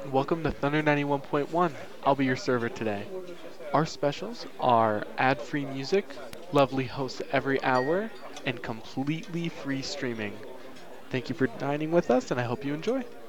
Welcome to Thunder 91.1. I'll be your server today. Our specials are ad-free music, lovely hosts every hour, and completely free streaming. Thank you for dining with us, and I hope you enjoy.